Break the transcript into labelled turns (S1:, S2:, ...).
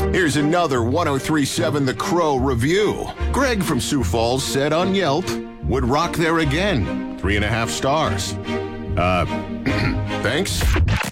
S1: Here's another 1037 The Crow review. Greg from Sioux Falls said on Yelp, would rock there again. 3.5 stars. Thanks.